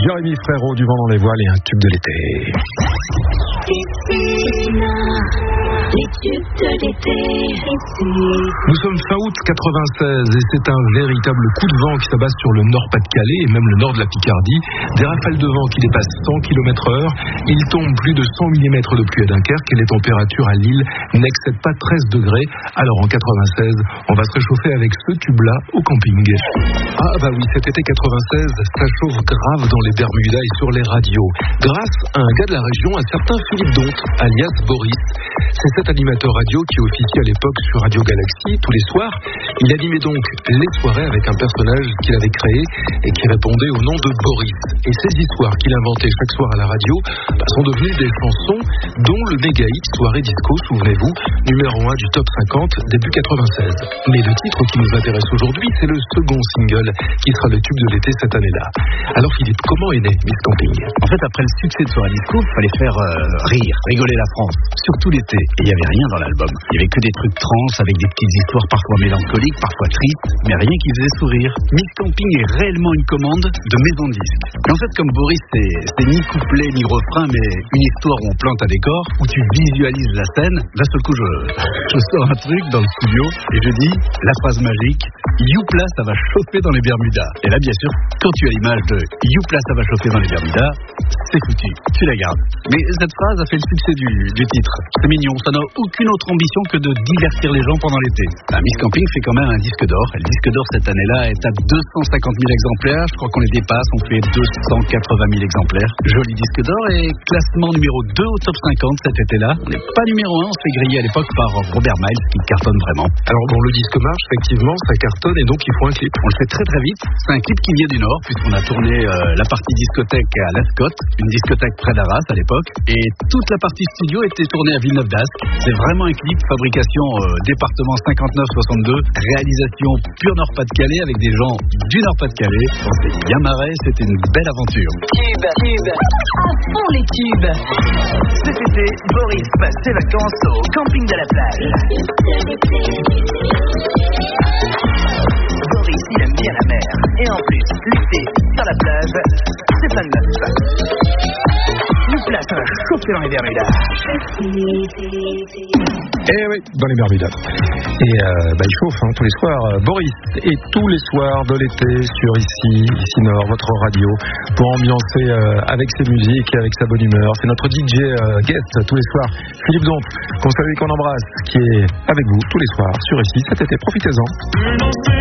Jérémy Frérot, du vent dans les voiles et un tube de l'été. Les tubes de l'été. Nous sommes fin août 96 et c'est un véritable coup de vent qui s'abat sur le Nord-Pas-de-Calais et même le nord de la Picardie. Des rafales de vent qui dépassent 100 km/h. Il tombe plus de 100 mm de pluie à Dunkerque et les températures à Lille n'excèdent pas 13 degrés. Alors en 96, on va se réchauffer avec ce tube-là au camping. Ah bah oui, cet été 96, ça chauffe grave dans les Bermudas et sur les radios. Grâce à un gars de la région, un certain Philippe Donte, alias Boris. C'est cet animateur radio qui officiait à l'époque sur Radio Galaxy tous les soirs. Il animait donc les soirées avec un personnage qu'il avait créé et qui répondait au nom de Boris. Et ces histoires qu'il inventait chaque soir à la radio sont devenues des chansons dont le méga hit Soirée Disco, souvenez-vous, numéro 1 du top 50 début 96. Mais le titre qui nous intéresse aujourd'hui, c'est le second single qui sera le tube de l'été cette année-là. Alors Philippe, comment est né Miss Camping ? En fait, après le succès de Soirée Disco, il fallait faire rigoler la France, surtout l'été. Et il n'y avait rien dans l'album. Il n'y avait que des trucs trans avec des petites histoires parfois mélancoliques, parfois tristes, mais rien qui faisait sourire. Miss Camping est réellement une commande de maison de disques. Et en fait, comme Boris, c'est ni couplet ni refrain, mais une histoire où on plante un décor, où tu visualises la scène. D'un seul coup, je sors un truc dans le studio et je dis la phrase magique: Youpla, ça va chauffer dans les Bermudas. Et là, bien sûr, quand tu as l'image de Youpla, ça va chauffer dans les Bermudas, c'est foutu, tu la gardes. Mais cette phrase a fait le succès du titre. C'est mignon, ça n'a aucune autre ambition que de divertir les gens pendant l'été. Miss Camping fait quand même un disque d'or. Et le disque d'or cette année-là est à 250 000 exemplaires. Je crois qu'on les dépasse, on fait 280 000 exemplaires. Joli disque d'or et classement numéro 2 au top 50 cet été-là. On n'est pas numéro 1, on se fait griller à l'époque par Robert Miles qui cartonne vraiment. Alors bon, le disque marche, effectivement, ça cartonne et donc il faut un clip. On le fait très très vite. C'est un clip qui vient du Nord puisqu'on a tourné la partie discothèque à Lascaux, une discothèque près d'Arras à l'époque. Et toute la partie studio était tournée à Villeneuve-d'Ascq. C'est vraiment un clip fabrication département 59-62, réalisation pur Nord-Pas-de-Calais avec des gens du Nord-Pas-de-Calais. On s'est bien marré, c'était une belle aventure. Tube. À fond les tubes. Cet été, Boris passe ses vacances au camping de la plage. Boris, il aime bien la mer. Et en plus, l'été, sur la plage, c'est plein de meufs. Youpla, ça va chauffer dans les Bermudas. Eh oui, dans les Bermudas. Et il chauffe tous les soirs. Boris, et tous les soirs de l'été sur ici Nord, votre radio, pour ambiancer avec ses musiques et avec sa bonne humeur. C'est notre DJ guest tous les soirs, Philippe Donte, qu'on salue et qu'on embrasse, qui est avec vous tous les soirs sur ici cet été. Profitez-en.